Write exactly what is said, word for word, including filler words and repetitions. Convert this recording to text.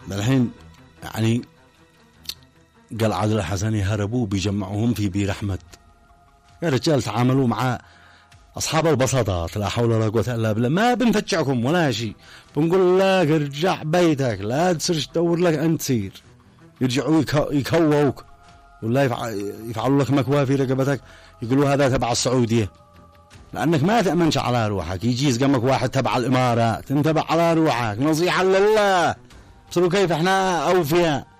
الحين يعني قال عادل الحسني هربوا بيجمعوهم في بير أحمد. يا رجال تعاملوا مع أصحاب البساطات، لا حول ولا قوة إلا بالله، ما بنفتشعكم ولا شيء، بنقول لك ارجع بيتك، لا تسرش تدور لك أنت تسير. يرجعوا يكووك ولا يفعلوا لك مكوى في رقبتك، يقولوا هذا تبع السعودية، لأنك ما تأمنش على روحك. يجي يزقمك واحد تبع الإمارات، انتبه على روحك، نصيحة لله. بصروا كيف احنا أوفياء،